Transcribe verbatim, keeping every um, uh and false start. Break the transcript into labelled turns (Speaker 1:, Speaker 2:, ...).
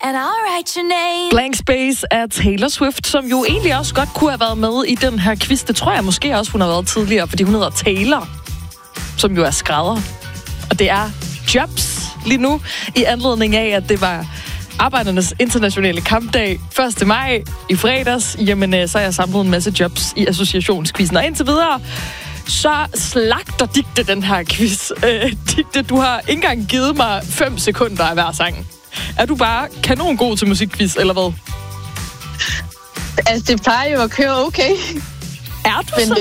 Speaker 1: and I'll write your name.
Speaker 2: Blank Space af Taylor Swift, som jo egentlig også godt kunne have været med i den her quiz. Det tror jeg måske også, hun har været tidligere, fordi hun hedder Taylor, som jo er skrædder. Og det er Jobs lige nu, i anledning af, at det var Arbejdernes Internationale Kampdag første maj i fredags. Jamen, så har jeg samlet en masse jobs i associationsquizzen. Og indtil videre, så slagter Digte den her quiz. Øh, Digte, du har ikke engang givet mig fem sekunder af hver sang. Er du bare kanon god til musikquiz, eller hvad?
Speaker 3: Altså, det plejer jo at køre okay.
Speaker 2: Er du
Speaker 3: Men
Speaker 2: så